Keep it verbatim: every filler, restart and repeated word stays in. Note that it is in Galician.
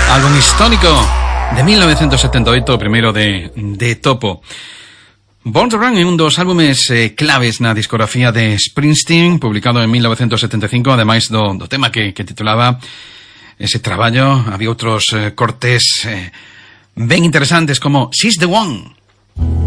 Álbum histórico de mil novecientos setenta e oito, o primeiro de, de Topo. Born to Run é un dos álbumes eh, claves na discografía de Springsteen, publicado en mil novecientos setenta e cinco, ademais do, do tema que, que titulaba ese traballo. Había outros eh, cortes eh, ben interesantes como She's the One.